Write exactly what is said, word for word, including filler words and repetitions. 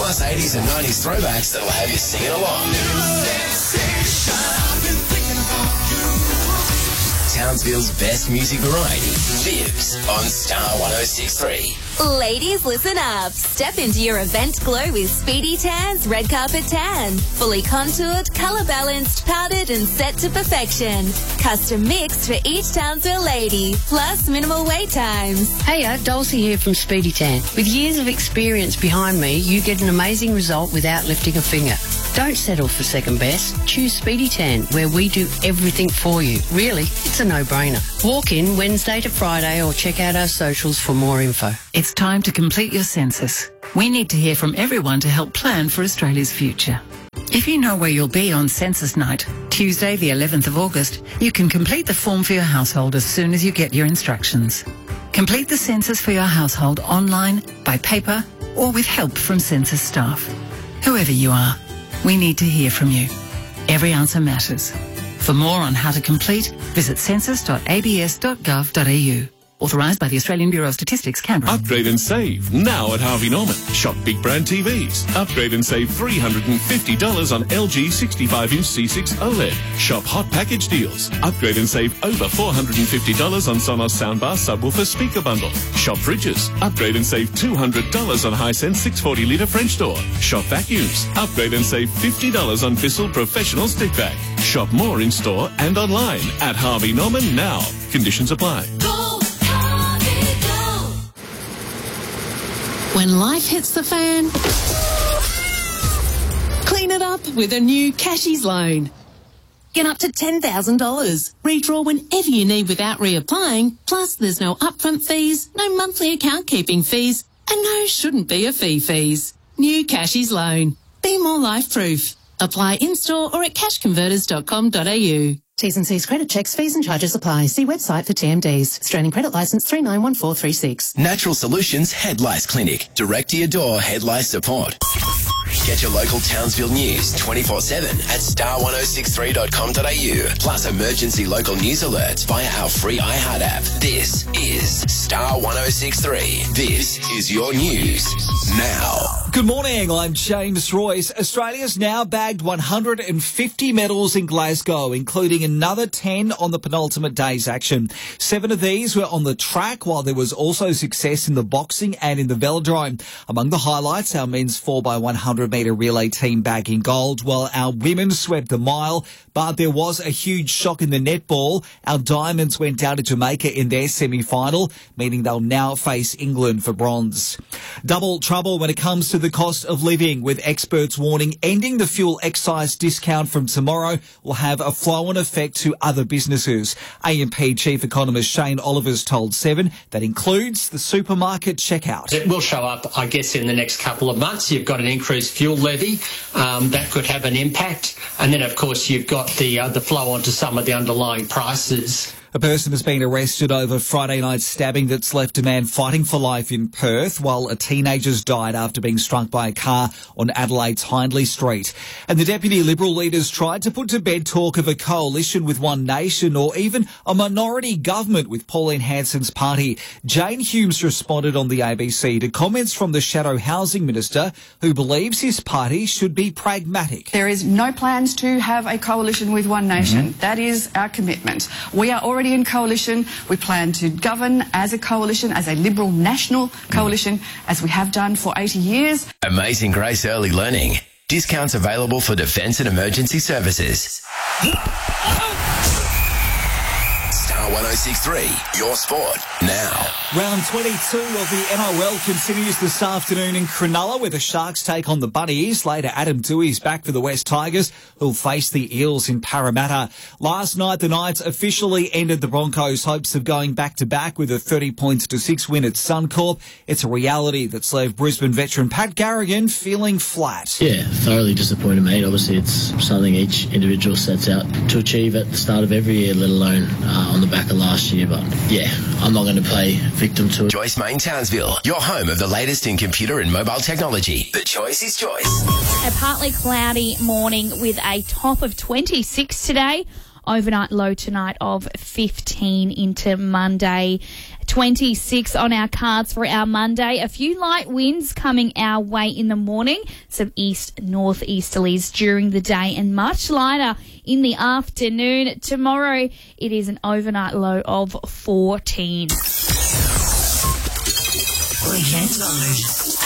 plus eighties and nineties throwbacks that'll have you singing along. Townsville's best music variety. Vibs on Star one oh six point three. Ladies, listen up. Step into your event glow with Speedy Tan's Red Carpet Tan. Fully contoured, colour balanced, powdered and set to perfection. Custom mixed for each Townsville lady. Plus minimal wait times. Hiya, Dulcie here from Speedy Tan. With years of experience behind me, you get an amazing result without lifting a finger. Don't settle for second best. Choose Speedy Tan, where we do everything for you. Really, it's a no-brainer. Walk in Wednesday to Friday or check out our socials for more info. It's time to complete your census. We need to hear from everyone to help plan for Australia's future. If you know where you'll be on census night, Tuesday the eleventh of August, you can complete the form for your household as soon as you get your instructions. Complete the census for your household online, by paper, or with help from census staff. Whoever you are, we need to hear from you. Every answer matters. For more on how to complete, visit census dot a b s dot gov dot a u. Authorised by the Australian Bureau of Statistics, Canberra. Upgrade and save now at Harvey Norman. Shop big brand T Vs. Upgrade and save three hundred fifty dollars on L G sixty-five inch C six OLED. Shop hot package deals. Upgrade and save over four hundred fifty dollars on Sonos soundbar subwoofer speaker bundle. Shop fridges. Upgrade and save two hundred dollars on Hisense six hundred forty litre French door. Shop vacuums. Upgrade and save fifty dollars on Bissell Professional Stick Vac. Shop more in store and online at Harvey Norman now. Conditions apply. When life hits the fan, clean it up with a new Cashies loan. Get up to ten thousand dollars. Redraw whenever you need without reapplying. Plus, there's no upfront fees, no monthly account keeping fees, and no shouldn't be a fee fees. New Cashies loan. Be more life-proof. Apply in-store or at cash converters dot com dot a u. T's and C's credit checks, fees and charges apply. See website for T M Ds. Australian Credit Licence three nine one four three six. Natural Solutions Head Lice Clinic. Direct to your door head lice support. Get your local Townsville news twenty-four seven at star one oh six three dot com dot a u. Plus emergency local news alerts via our free iHeart app. This is Star one oh six three. This is your news now. Good morning, I'm James Royce. Australia's now bagged one hundred fifty medals in Glasgow, including another ten on the penultimate day's action. Seven of these were on the track, while there was also success in the boxing and in the velodrome. Among the highlights, our men's four by one hundred metre relay team bagging gold, while our women swept the mile. But there was a huge shock in the netball. Our Diamonds went down to Jamaica in their semi-final, meaning they'll now face England for bronze. Double trouble when it comes to the cost of living, with experts warning ending the fuel excise discount from tomorrow will have a flow-on effect to other businesses. A M P Chief Economist Shane Oliver's told Seven that includes the supermarket checkout. It will show up, I guess, in the next couple of months. You've got an increased fuel levy um, that could have an impact. And then, of course, you've got the, uh, the flow on to some of the underlying prices. A person has been arrested over Friday night's stabbing that's left a man fighting for life in Perth, while a teenager's died after being struck by a car on Adelaide's Hindley Street. And the Deputy Liberal leaders tried to put to bed talk of a coalition with One Nation or even a minority government with Pauline Hanson's party. Jane Humes responded on the A B C to comments from the Shadow Housing Minister, who believes his party should be pragmatic. There is no plans to have a coalition with One Nation. Mm-hmm. That is our commitment. We are already in coalition. We plan to govern as a coalition, as a Liberal national coalition, as we have done for eighty years. Amazing Grace Early Learning. Discounts available for defence and emergency services. Star one oh six point three, your sport now. Round twenty-two of the N R L continues this afternoon in Cronulla, where the Sharks take on the Bunnies. Later, Adam Dewey's back for the West Tigers, who'll face the Eels in Parramatta. Last night, the Knights officially ended the Broncos' hopes of going back-to-back with a thirty points to six win at Suncorp. It's a reality that's left Brisbane veteran Pat Garrigan feeling flat. Yeah, thoroughly disappointed, mate. Obviously, it's something each individual sets out to achieve at the start of every year, let alone uh, on the back of last year. But, yeah, I'm not going to play victim to it. Joyce Main Townsville, your home of the latest in computer and mobile technology. The choice is Joyce. A partly cloudy morning with a top of twenty-six today. Overnight low tonight of fifteen into Monday. twenty-six on our cards for our Monday. A few light winds coming our way in the morning, some east northeasterlies during the day, and much lighter in the afternoon. Tomorrow it is an overnight low of fourteen. Weekend Mode.